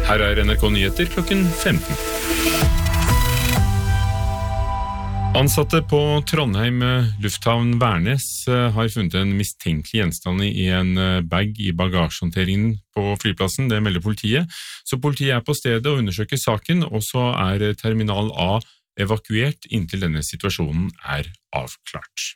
Her NRK Nyheter klokken 15. Ansatte på Trondheim lufthavn Værnes har funnet en mistenkelig gjenstand i en bag i bagasjehåndteringen på flyplassen, det melder politiet. Så politiet på stedet og undersøker saken, og så terminal A evakuert inntil denne situasjonen avklart.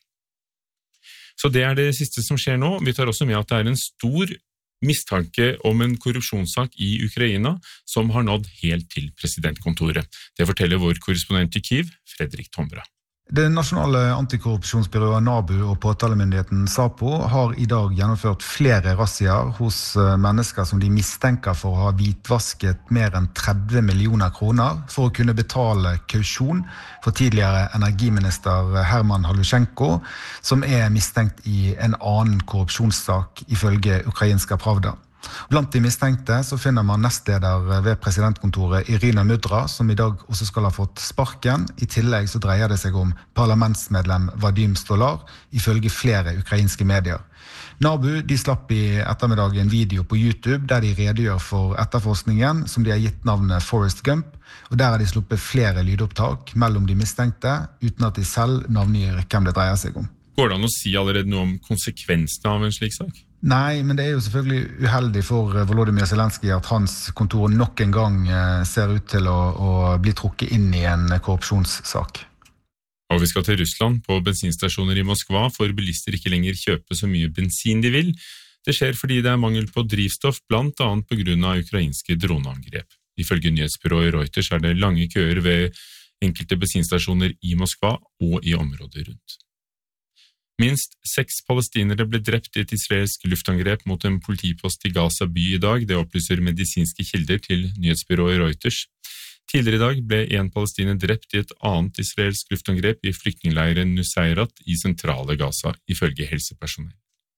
Så det det siste som skjer nå. Vi tar også med at det en stor mistanke om en korrupsjonssak i Ukraina som har nådd helt til presidentkontoret. Det forteller vår korrespondent i Kyiv, Fredrik Tombra. Det nasjonale antikorrupsjonsbyrået NABU og påtalemyndigheten SAPO har i dag gjennomført flere razziaer hos mennesker som de mistenker for å ha hvitvasket mer enn 30 millioner kroner for å kunne betale kausjon for tidligere energiminister Herman Halushenko, som mistenkt i en annen korrupsjonssak ifølge Ukrainska Pravda. Blant de mistenkte så finner man nestleder ved presidentkontoret Irina Mudra, som i dag også skal ha fått sparken. I tillegg så dreier det seg om parlamentsmedlem Vadim Stolar, ifølge flere ukrainske medier. NABU de slapp i ettermiddag en video på YouTube der de redegjør for etterforskningen, som de har gitt navnet Forrest Gump, og der har de sluppet flere lydopptak mellom de mistenkte, uten at de selv navngir hvem det dreier seg om. Går det an å si allerede noe om konsekvensene av en slik sak? Nei, men det jo selvfølgelig uheldig for Volodymyr Zelenskyj at hans kontor nok en gang ser ut til å bli trukket inn i en korrupsjonssak. Og vi skal til Russland. På bensinstasjoner i Moskva får bilister ikke lenger kjøpe så mye bensin de vil. Det skjer fordi det mangel på drivstoff, blant annet på grunn av ukrainske droneangrep. Ifølge nyhetsbyrået Reuters det lange køer ved enkelte bensinstasjoner i Moskva og i området rundt. Minst 6 palestinere ble drept i et israelsk luftangrep mot en politipost i Gaza by i dag, det opplyser medisinske kilder til nyhetsbyrået Reuters. Tidligere i dag ble en palestiner drept i et annet israelsk luftangrep i flyktningleiren Nuseirat i sentrale Gaza, ifølge helsepersonell.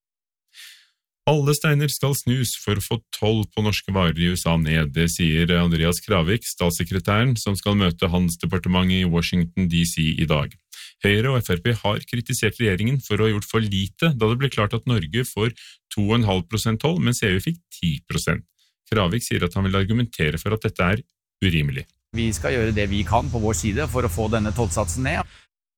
Alle steiner skal snus for å få toll på norske varer i USA ned, det sier Andreas Kravik, statssekretæren, som skal møte Handelsdepartementet i Washington DC i dag. Høyre og FrP har kritisert regjeringen for å ha gjort for lite, da det ble klart at Norge får 2,5% toll, mens EU fikk 10%. Kravik sier at han vil argumentere for at dette urimelig. Vi skal gjøre det vi kan på vår side for å få denne tollsatsen ned.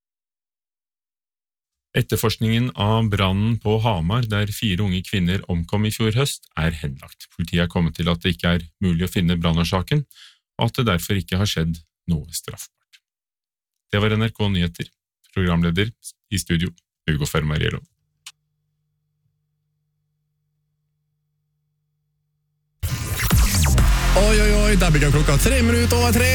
Etterforskningen av brannen på Hamar, der 4 unge kvinner omkom i fjor høst, henlagt. Politiet har kommet til at det ikke mulig å finne brannårsaken, og at det derfor ikke har skjedd noe straffbart. Det var NRK Nyheter. Programleder i studio, Hugo Fermariello. Oi, oi, oi, der bygger klokka 3 minutter over 3.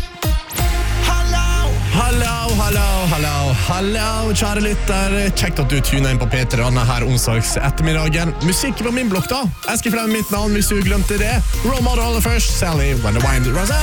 Hallo, kjære lytter. Kjekt at du tuner inn på P3 her onsdags ettermiddagen. Musikk på min blokk da. Jeg skal fremme mitt navn hvis du glemte det. Role model aller først, Sally, When the Wind Runs Out.